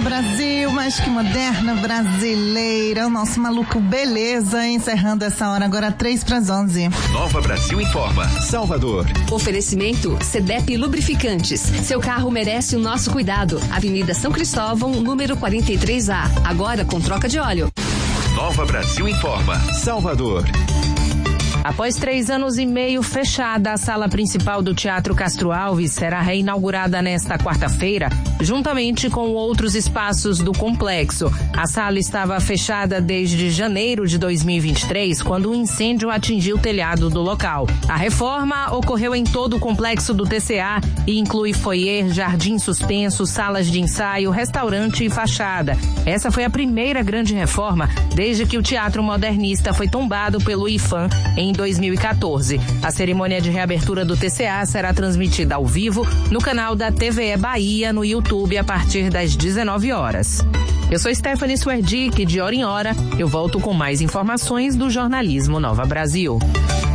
Brasil, mas que moderna brasileira, o nosso maluco beleza, encerrando essa hora agora 11:03. Nova Brasil informa, Salvador. Oferecimento CDEP Lubrificantes. Seu carro merece o nosso cuidado. Avenida São Cristóvão, número 43A. Agora com troca de óleo. Nova Brasil informa, Salvador. Após 3 anos e meio fechada, a sala principal do Teatro Castro Alves será reinaugurada nesta quarta-feira, juntamente com outros espaços do complexo. A sala estava fechada desde janeiro de 2023, quando um incêndio atingiu o telhado do local. A reforma ocorreu em todo o complexo do TCA e inclui foyer, jardim suspenso, salas de ensaio, restaurante e fachada. Essa foi a primeira grande reforma desde que o Teatro Modernista foi tombado pelo IFAM em 2014. A cerimônia de reabertura do TCA será transmitida ao vivo no canal da TVE Bahia no YouTube a partir das 19 horas. Eu sou Stephanie Swerdick, de hora em hora eu volto com mais informações do jornalismo Nova Brasil.